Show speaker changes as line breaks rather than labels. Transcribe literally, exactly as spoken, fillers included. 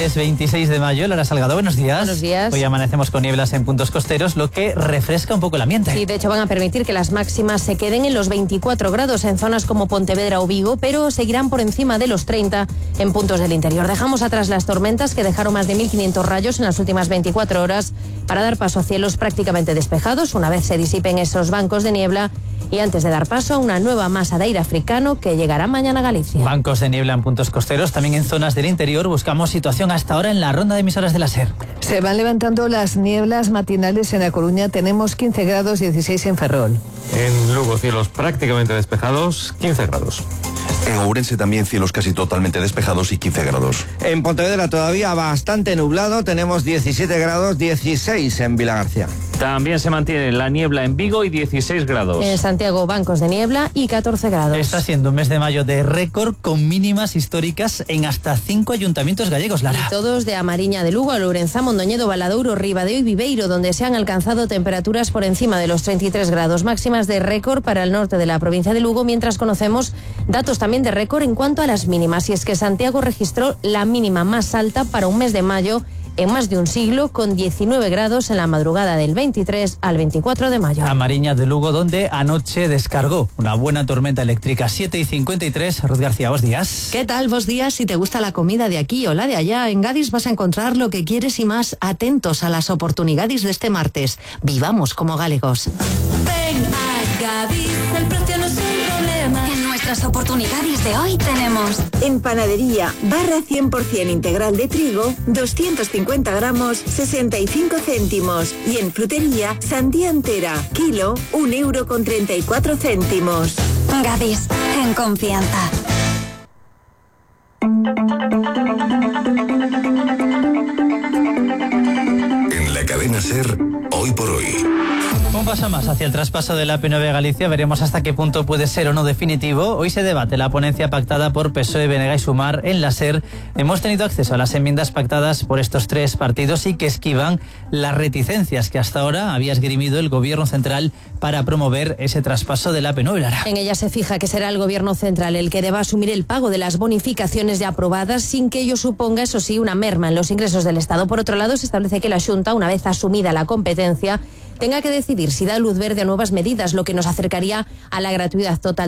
martes veintiséis de mayo. Lara Salgado, buenos días.
Buenos días.
Hoy amanecemos con nieblas en puntos costeros, lo que refresca un poco el ambiente.
Sí, de hecho van a permitir que las máximas se queden en los veinticuatro grados en zonas como Pontevedra o Vigo, pero seguirán por encima de los treinta en puntos del interior. Dejamos atrás las tormentas que dejaron más de mil quinientos rayos en las últimas veinticuatro horas para dar paso a cielos prácticamente despejados una vez se disipen esos bancos de niebla y antes de dar paso a una nueva masa de aire africano que llegará mañana a Galicia.
Bancos de niebla en puntos costeros, también en zonas del interior. Buscamos situación hasta ahora en la ronda de emisoras de la SER.
Se van levantando las nieblas matinales en La Coruña. Tenemos quince grados, dieciséis en Ferrol.
En Lugo, cielos prácticamente despejados, quince grados.
En Ourense también cielos casi totalmente despejados y quince grados.
En Pontevedra todavía bastante nublado, tenemos diecisiete grados, dieciséis en Vilagarcía.
También se mantiene la niebla en Vigo y dieciséis grados.
En Santiago, bancos de niebla y catorce grados.
Está siendo un mes de mayo de récord con mínimas históricas en hasta cinco ayuntamientos gallegos, Lara.
Y todos de Amariña de Lugo a Lourenzá, Mondoñedo, Valadouro, Ribadeo y Viveiro, donde se han alcanzado temperaturas por encima de los treinta y tres grados, máximas de récord para el norte de la provincia de Lugo, mientras conocemos datos también de récord en cuanto a las mínimas. Y es que Santiago registró la mínima más alta para un mes de mayo en más de un siglo, con diecinueve grados en la madrugada del veintitrés al veinticuatro de mayo.
Amariña de Lugo, donde anoche descargó una buena tormenta eléctrica. Siete y cincuenta y tres. Ruth García, buenos días.
¿Qué tal? Buenos días. Si te gusta la comida de aquí o la de allá, en Gadis vas a encontrar lo que quieres y más. Atentos a las oportunidades de este martes. Vivamos como galegos.
Ven a Gadis, el precio no es un problema. En nuestras oportunidades de hoy tenemos
en panadería barra cien por ciento integral de trigo, doscientos cincuenta gramos, sesenta y cinco céntimos. Y en frutería, sandía entera, kilo, un euro con treinta y cuatro céntimos.
Gadis, en confianza.
En la cadena SER, hoy por hoy.
Un paso más hacia el traspaso de la A P nueve a Galicia. Veremos hasta qué punto puede ser o no definitivo. Hoy se debate la ponencia pactada por P S O E, B N G y Sumar en la SER. Hemos tenido acceso a las enmiendas pactadas por estos tres partidos y que esquivan las reticencias que hasta ahora había esgrimido el gobierno central para promover ese traspaso de la A P nueve. Lara.
En ella se fija que será el gobierno central el que deba asumir el pago de las bonificaciones ya aprobadas sin que ello suponga, eso sí, una merma en los ingresos del Estado. Por otro lado, se establece que la Xunta, una vez asumida la competencia, tenga que decidir si da luz verde a nuevas medidas, lo que nos acercaría a la gratuidad total